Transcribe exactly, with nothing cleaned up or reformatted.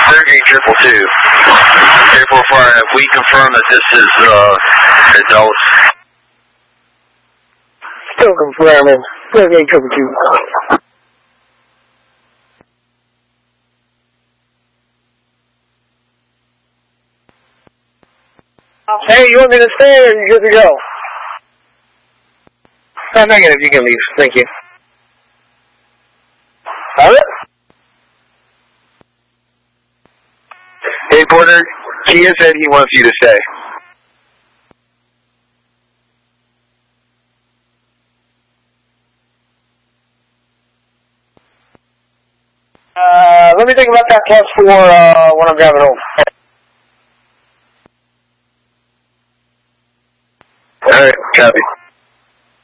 Sergey triple two. Air four five, we confirm that this is uh, adult. Still confirming. Sergey triple two. Hey, you want me to stay or are you good to go? I'm negative, you can leave. Thank you. All right. Hey, Porter, Kia said he wants you to stay. Uh, let me think about that plus four uh, when I'm driving home. All right, copy.